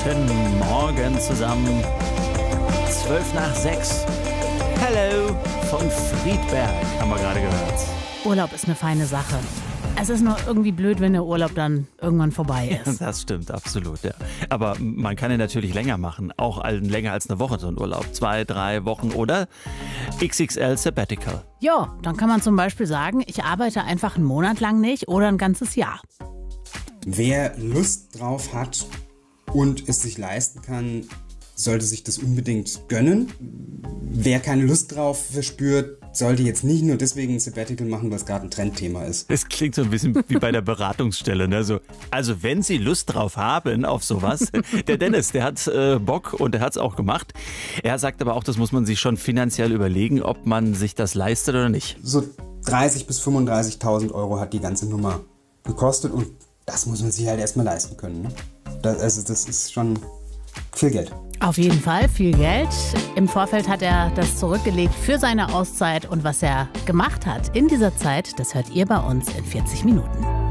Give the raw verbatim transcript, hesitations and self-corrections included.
Guten Morgen zusammen. Zwölf nach sechs. Hello von Friedberg haben wir gerade gehört. Urlaub ist eine feine Sache. Es ist nur irgendwie blöd, wenn der Urlaub dann irgendwann vorbei ist. Das stimmt, absolut, ja. Aber man kann ihn natürlich länger machen. Auch länger als eine Woche so ein Urlaub. Zwei, drei Wochen oder X X L Sabbatical. Ja, dann kann man zum Beispiel sagen, ich arbeite einfach einen Monat lang nicht oder ein ganzes Jahr. Wer Lust drauf hat und es sich leisten kann, sollte sich das unbedingt gönnen. Wer keine Lust drauf verspürt, sollte jetzt nicht nur deswegen ein Sabbatical machen, weil es gerade ein Trendthema ist. Das klingt so ein bisschen wie bei der Beratungsstelle. Ne? So, also wenn Sie Lust drauf haben auf sowas, der Dennis, der hat äh, Bock und der hat es auch gemacht. Er sagt aber auch, das muss man sich schon finanziell überlegen, ob man sich das leistet oder nicht. So dreißigtausend bis fünfunddreißigtausend Euro hat die ganze Nummer gekostet und das muss man sich halt erstmal leisten können. Ne? Das, also das ist schon viel Geld. Auf jeden Fall viel Geld. Im Vorfeld hat er das zurückgelegt für seine Auszeit und was er gemacht hat in dieser Zeit, das hört ihr bei uns in vierzig Minuten.